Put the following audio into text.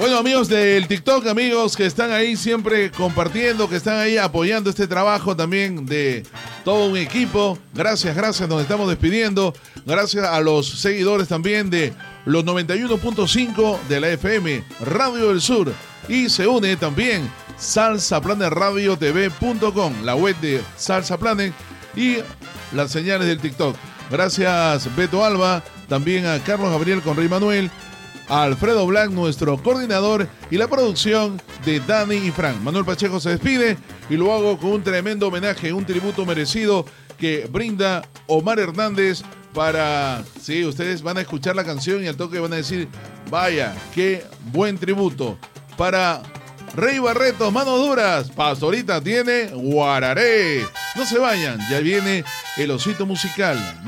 Bueno, amigos del TikTok, amigos que están ahí siempre compartiendo, que están ahí apoyando este trabajo también de todo un equipo. Gracias, nos estamos despidiendo. Gracias a los seguidores también de los 91.5 de la FM, Radio del Sur. Y se une también salsaplanetradiotv.com, la web de Salsa Planet y las señales del TikTok. Gracias, Beto Alba, también a Carlos Gabriel con Rey Manuel, a Alfredo Black, nuestro coordinador, y la producción de Dani y Frank. Manuel Pacheco se despide y lo hago con un tremendo homenaje, un tributo merecido que brinda Omar Hernández para... Sí, ustedes van a escuchar la canción y al toque van a decir, vaya, qué buen tributo. Para Rey Barretos, Manos Duras, Pastorita tiene Guararé. No se vayan, ya viene el osito musical.